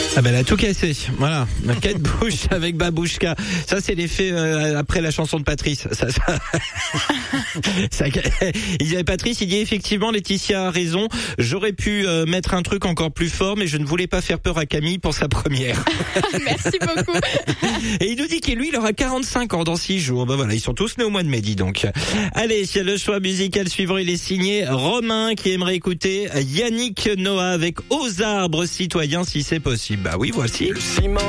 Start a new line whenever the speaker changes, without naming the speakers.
Ah ben elle a tout cassé, voilà. Kate Bush avec Babouchka. Ça c'est l'effet après la chanson de Patrice. Il dit Patrice, il dit effectivement Laetitia a raison. J'aurais pu mettre un truc encore plus fort, mais je ne voulais pas faire peur à Camille pour sa première.
Merci beaucoup.
Et il nous dit que lui, il aura 45 ans dans 6 jours. Ben voilà, ils sont tous nés au mois de mai, dis donc. Allez, le choix musical suivant, il est signé Romain qui aimerait écouter Yannick Noah avec Aux arbres citoyens si c'est possible. Bah oui, voici.
Le ciment